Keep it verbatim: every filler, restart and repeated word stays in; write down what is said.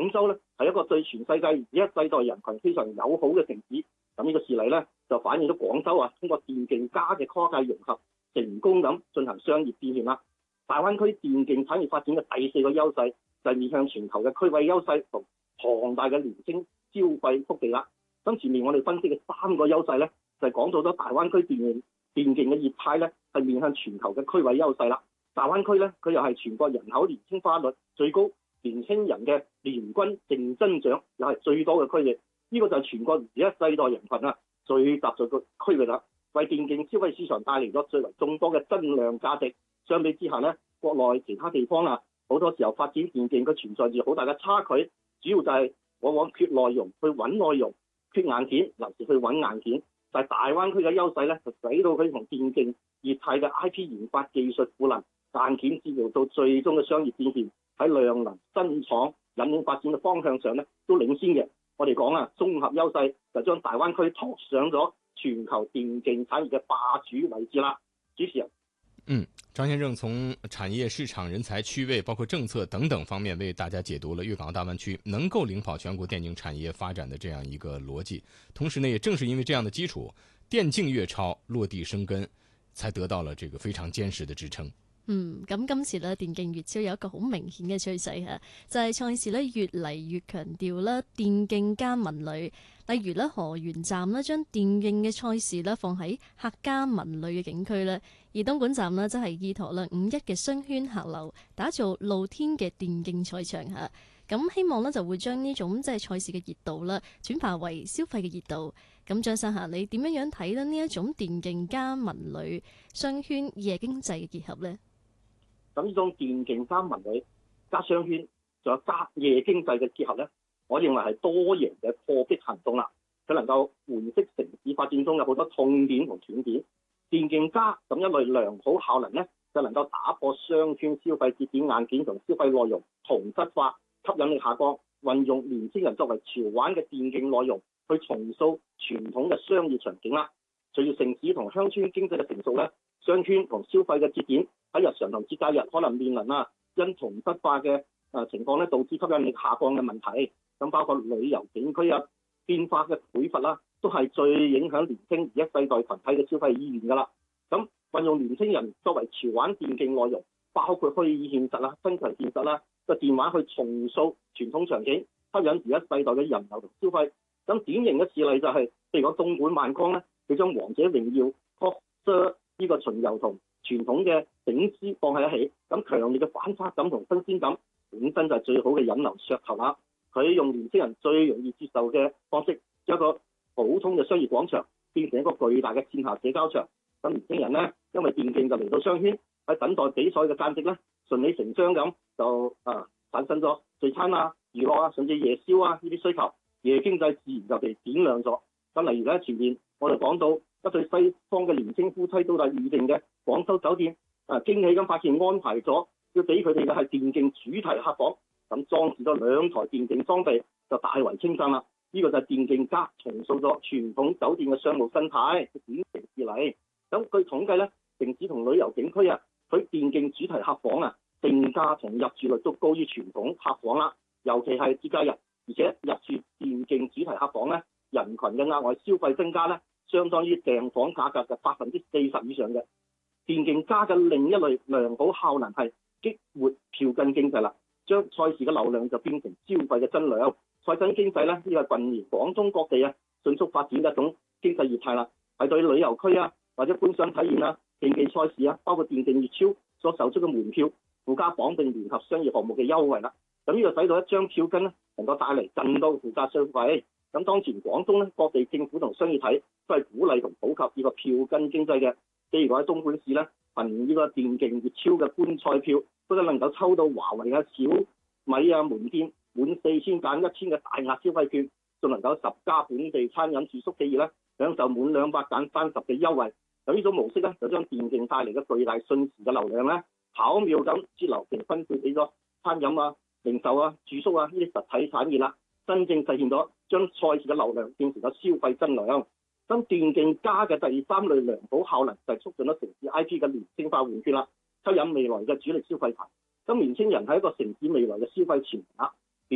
廣州咧係一個對全世界而家世代人群非常友好嘅城市。咁呢個事例咧就反映咗廣州啊通過電競加嘅跨界融合，成功咁進行商業變現啦。大灣區電競產業發展嘅第四個優勢就係面向全球嘅區位優勢同龐大嘅年輕消費福地啦。咁前面我哋分析嘅三個優勢咧，就係講到咗大灣區電競電競嘅業態咧係面向全球嘅區位優勢啦。大灣區咧佢又係全國人口年輕化率最高、年輕人嘅年均淨增長又係最多嘅區域。呢、這個就係全國而家世代人群啊最集聚嘅區域啦，為電競消費市場帶嚟咗最為眾多嘅增量價值。相比之下咧，國內其他地方啊，好多時候發展電競佢存在住好大嘅差距，主要就係往往缺內容去揾內容，缺硬件尤其去揾硬件。但係大灣區嘅優勢咧，就使到佢同電競業態嘅 I P 研發技術賦能、硬件治療到最終嘅商業變現，喺量能、新廠引領發展嘅方向上咧都領先嘅。我哋講啊，綜合優勢就將大灣區托上咗全球電競產業嘅霸主位置啦。主持人， 嗯，張先生從產業、市場、人才、區位，包括政策等等方面，為大家解讀了粵港澳大灣區能夠領跑全國電競產業發展的這樣一個邏輯。同時呢，也正是因為這樣的基礎，電競粵超落地生根，才得到了這個非常堅實的支撐。 嗯，咁今次咧電競粵超有一個好明顯嘅趨勢嚇，就係賽事咧越嚟越強調咧電競加文旅，例如咧河源站咧將電競嘅賽事咧放喺客家文旅嘅景區咧，而東莞站呢，則係依託咧五一嘅商圈客流，打造露天嘅電競賽場嚇。咁希望呢，就會將呢種即係賽事嘅熱度啦，轉化為消費嘅熱度。咁張生霞，你點樣樣睇咧呢一種電競加文旅商圈夜經濟嘅結合呢？ 咁呢種電競加文旅加商圈，仲有加夜經濟嘅結合咧，我認為係多贏嘅破壁行動啦。佢能夠喚醒城市發展中有好多痛點同斷點。電競加咁一類良好效能咧，就能夠打破商圈消費節點硬件同消費內容同質化，吸引力下降，運用年輕人作為潮玩嘅電競內容去重塑傳統嘅商業場景啦。隨住城市同鄉村經濟嘅成熟咧，商圈同消費嘅節點喺日常同節假日可能面臨啊因同質化嘅誒情況咧，導致吸引力下降嘅問題。咁包括旅遊景區啊變化嘅匱乏啦，都係最影響年輕而一世代群體嘅消費意願㗎啦。咁運用年輕人作為潮玩電競內容，包括虛擬現實啦、真實現實啦個電玩去重塑傳統場景，吸引而一世代嘅人流同消費。咁典型嘅事例就係、是，譬如講東莞萬江咧，佢將王者榮耀、Coster 呢個巡遊同傳統嘅醒獅放喺一起，咁強烈嘅反差感同新鮮感，本身就係最好嘅引流噱頭啦。佢用年輕人最容易接受嘅方式，將一個普通嘅商業廣場變成一個巨大嘅線下社交場。咁年輕人咧，因為電競就嚟到商圈，喺等待比賽嘅間隙咧，順理成章咁就啊產生咗聚餐啊、娛樂啊，甚至夜宵啊呢啲需求，夜經濟自然就被點亮咗。咁例如咧，前面我哋講到一對西方嘅年輕夫妻都係預定嘅廣州酒店，啊驚喜咁發現安排咗要俾佢哋嘅係電競主題客房，咁裝置咗兩台電競裝備，就大為稱讚啦。呢、這個就係電競加重塑咗傳統酒店嘅商務生態，典型事例。咁據統計咧，城市同旅遊景區啊，佢電競主題客房啊，定價同入住率都高於傳統客房啦。尤其係節假日，而且入住電競主題客房咧，人群嘅額外消費增加咧，相當於訂房價格嘅百分之四十以上嘅。電競加嘅另一類良好效能係激活票根經濟啦，將賽事嘅流量就變成消費嘅增量。賽真經濟咧，呢個係近年廣東各地啊迅速發展嘅一種經濟業態啦，係對旅遊區啊或者觀賞體驗啊、競技賽事啊，包括電競粵超所售出嘅門票附加綁定聯合商業項目嘅優惠啦。咁呢個使到一張票根咧能夠帶嚟更多嘅附加消費。咁當前廣東咧各地政府同商業體都係鼓勵同普及呢個票根經濟嘅。譬如講喺東莞市咧，憑呢個電競粵超嘅觀賽票，不僅能夠抽到華為啊、小米啊門店滿四千減一千嘅大額消費券，仲能夠十家本地餐飲住宿企業咧享受滿兩百減三十嘅優惠。咁呢種模式咧，就將電競帶嚟嘅巨大瞬時嘅流量咧，巧妙咁節流並分配俾咗餐飲啊、零售啊、住宿啊呢啲實體產業啦，真正實現咗將賽事嘅流量變成咗消費增量。咁電競加嘅第三類良好效能就係促進咗城市 I P 嘅年輕化換血啦，吸引未來嘅主力消費群。咁年輕人係一個城市未來嘅消費潛能啦。